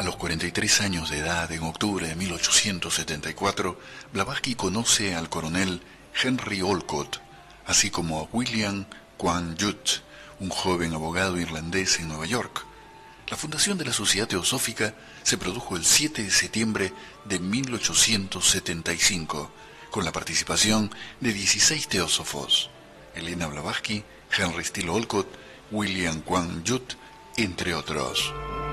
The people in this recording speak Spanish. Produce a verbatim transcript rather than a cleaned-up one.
los cuarenta y tres años de edad, en octubre de mil ochocientos setenta y cuatro, Blavatsky conoce al coronel Henry Olcott, así como a William Quang Judd, un joven abogado irlandés en Nueva York. La fundación de la Sociedad Teosófica se produjo el siete de septiembre de mil ochocientos setenta y cinco, con la participación de dieciséis teósofos: Elena Blavatsky, Henry Steele Olcott, William Quang Judd, entre otros.